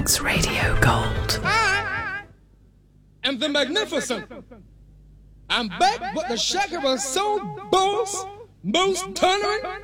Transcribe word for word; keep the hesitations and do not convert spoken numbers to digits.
Max Radio Gold. I am the magnificent. I'm back with the Shaka Soul Boss, most tolerant,